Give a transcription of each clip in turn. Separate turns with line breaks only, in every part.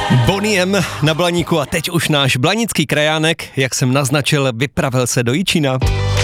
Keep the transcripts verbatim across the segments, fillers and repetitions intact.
Boney M na Blaníku a teď už náš blanický krajánek, jak jsem naznačil, vypravil se do Jičína.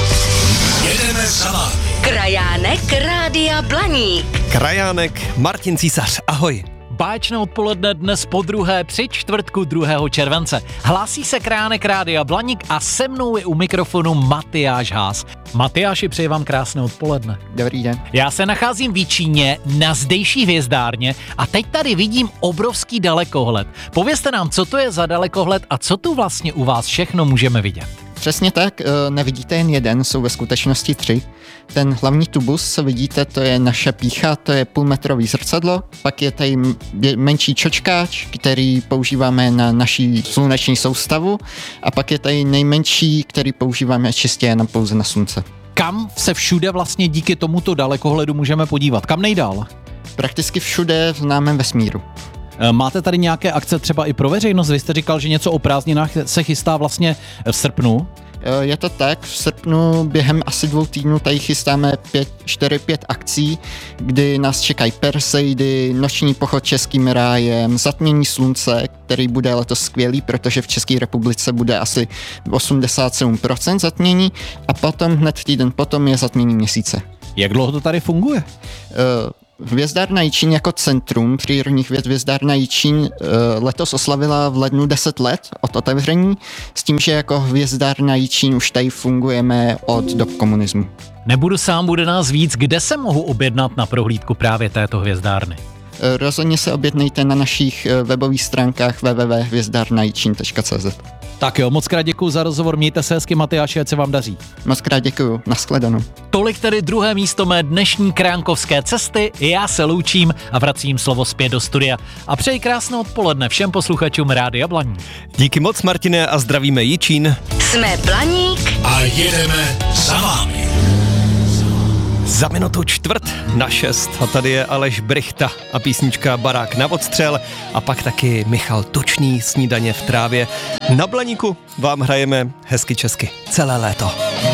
Jedeme za vámi.
Krajánek Rádia Blaník.
Krajánek Martin Císař, ahoj.
Báječné odpoledne dnes po druhé při čtvrtku druhého července. Hlásí se Krajánek Rádia Blaník a se mnou je u mikrofonu Matyáš Haas. Matyáši, přeji vám krásné odpoledne.
Dobrý den.
Já se nacházím v Jičíně na zdejší hvězdárně a teď tady vidím obrovský dalekohled. Povězte nám, co to je za dalekohled a co tu vlastně u vás všechno můžeme vidět.
Přesně tak, nevidíte jen jeden, jsou ve skutečnosti tři. Ten hlavní tubus, co vidíte, to je naše pýcha, to je půlmetrový zrcadlo, pak je tady menší čočkáč, který používáme na naší sluneční soustavu a pak je tady nejmenší, který používáme čistě jenom pouze na slunce.
Kam se všude vlastně díky tomuto dalekohledu můžeme podívat? Kam nejdál?
Prakticky všude v známém vesmíru.
Máte tady nějaké akce třeba i pro veřejnost? Vy jste říkal, že něco o prázdninách se chystá vlastně v srpnu.
Je to tak, v srpnu během asi dvou týdnů tady chystáme čtyři pět akcí, kdy nás čekají Perseidy, noční pochod českým rájem, zatmění slunce, který bude letos skvělý, protože v České republice bude asi osmdesát sedm procent zatmění a potom hned týden potom je zatmění měsíce.
Jak dlouho to tady funguje?
Uh, Hvězdárna Jičín jako centrum přírodních věd Hvězdárna Jičín letos oslavila v lednu deset let od otevření, s tím, že jako Hvězdárna Jičín už tady fungujeme od dob komunismu.
Nebudu sám, bude nás víc. Kde se mohu objednat na prohlídku právě této hvězdárny?
Rozhodně se objednejte na našich webových stránkách w w w tečka hvězdárna jičín tečka c z.
Tak jo, moc krát děkuju za rozhovor, mějte se hezky, Matyáši, ať se vám daří.
Moc krát děkuju, nashledanou.
Tolik tedy druhé místo mé dnešní kránkovské cesty, já se loučím a vracím slovo zpět do studia. A přeji krásné odpoledne všem posluchačům Rádia Blaník.
Díky moc, Martine, a zdravíme Jičín.
Jsme Blaník
A jedeme za vámi.
Za minutu čtvrt na šest a tady je Aleš Brychta a písnička Barák na odstřel a pak taky Michal Tučný, Snídaně v trávě. Na Blaníku vám hrajeme hezky česky celé léto.